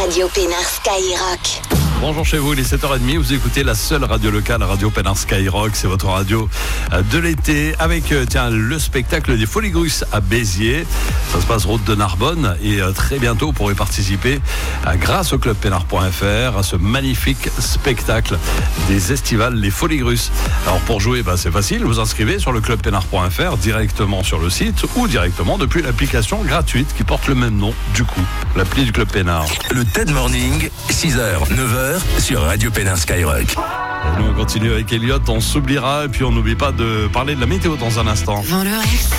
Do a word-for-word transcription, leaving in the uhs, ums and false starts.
Radio Pénard Skyrock. Bonjour chez vous, il est sept heures trente, vous écoutez la seule radio locale, Radio Pénard Skyrock, c'est votre radio de l'été avec tiens, le spectacle des Folies Grusses à Béziers. Ça se passe route de Narbonne et très bientôt vous pourrez participer grâce au club pénard point f r à ce magnifique spectacle des estivales, les Folies Grusses. Alors pour jouer, bah, c'est facile, vous inscrivez sur le club pénard point f r directement sur le site ou directement depuis l'application gratuite qui porte le même nom du coup, l'appli du club Pénard. Le TED Morning, six heures, neuf heures sur Radio Pénard Skyrock. Et nous on continue avec Elliot, on s'oubliera et puis on n'oublie pas de parler de la météo dans un instant.